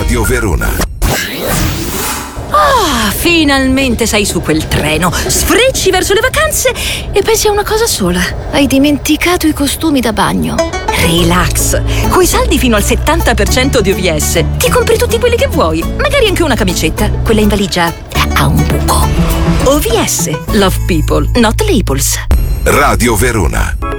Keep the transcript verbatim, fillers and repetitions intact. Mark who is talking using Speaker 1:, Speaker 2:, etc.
Speaker 1: Radio Verona.
Speaker 2: Ah, finalmente sei su quel treno. Sfrecci verso le vacanze e pensi a una cosa sola. Hai dimenticato i costumi da bagno. Relax. Coi saldi fino al settanta per cento di O V S ti compri tutti quelli che vuoi. Magari anche una camicetta. Quella in valigia ha un buco. O V S. Love people, not labels.
Speaker 1: Radio Verona.